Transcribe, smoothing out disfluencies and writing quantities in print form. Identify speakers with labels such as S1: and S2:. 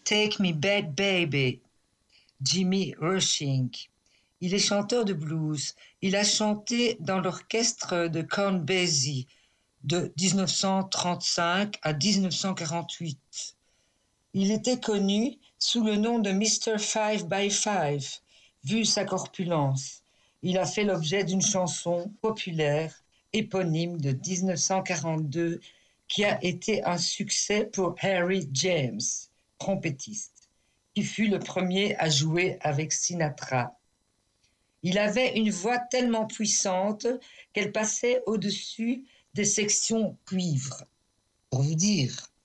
S1: Take Me Back Baby, Jimmy Rushing. Il est chanteur de blues. Il a chanté dans l'orchestre de Count Basie de 1935 à 1948. Il était connu sous le nom de Mr. 5 by 5, vu sa corpulence. Il a fait l'objet d'une chanson populaire éponyme de 1942 qui a été un succès pour Harry James, trompettiste, qui fut le premier à jouer avec Sinatra. Il avait une voix tellement puissante qu'elle passait au-dessus des sections cuivre. Pour vous dire.